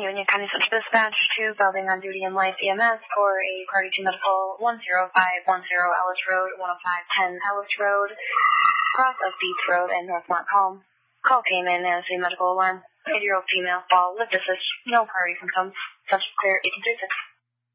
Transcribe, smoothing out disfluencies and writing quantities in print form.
Union County Central Dispatch to Building on Duty and Life EMS for a party to medical 10510 Ellis Road, 10510 Ellis Road, cross of Beats Road and North Montcalm. Call came in as a medical alarm. 80-year-old female fall, lip assist, no priority symptoms. Subject clear 1836.